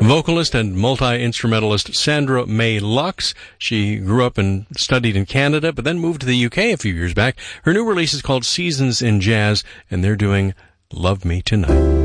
Vocalist and multi-instrumentalist Sandra May Lux. She grew up and studied in Canada, but then moved to the UK a few years back. Her new release is called Seasons in Jazz, and they're doing Love Me Tonight.